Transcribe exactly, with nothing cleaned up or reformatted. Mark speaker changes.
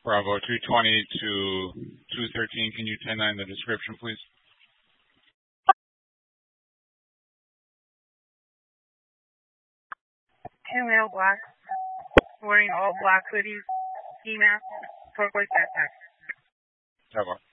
Speaker 1: Bravo two twenty to two thirteen. Can you ten nine the description, please?
Speaker 2: Two male black, wearing all black hoodies, ski mask, turquoise backpack.
Speaker 1: Bravo.